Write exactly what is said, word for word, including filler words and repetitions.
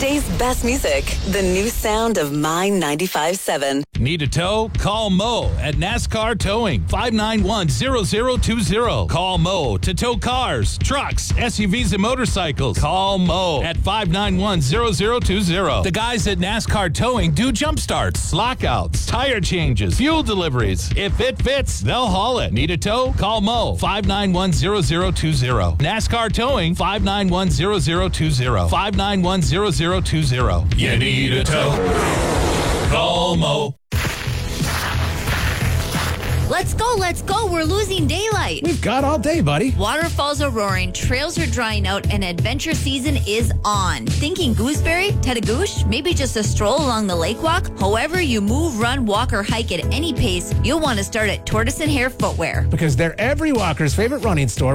Today's best music, the new sound of My ninety-five point seven. Need a tow? Call Mo at NASCAR Towing, five nine one, zero zero two zero. Call Mo to tow cars, trucks, S U Vs, and motorcycles. Call Mo at five nine one, zero zero two zero. The guys at NASCAR Towing do jump starts, lockouts, tire changes, fuel deliveries. If it fits, they'll haul it. Need a tow? Call Mo, five nine one, zero zero two zero. NASCAR Towing, five nine one, zero zero two zero. five nine one, zero zero two zero. You need a tow? Call Mo. Let's go, let's go. We're losing daylight. We've got all day, buddy. Waterfalls are roaring, trails are drying out, and adventure season is on. Thinking Gooseberry, Tedagoosh, maybe just a stroll along the lake walk? However you move, run, walk, or hike at any pace, you'll want to start at Tortoise and Hare Footwear. Because they're every walker's favorite running store.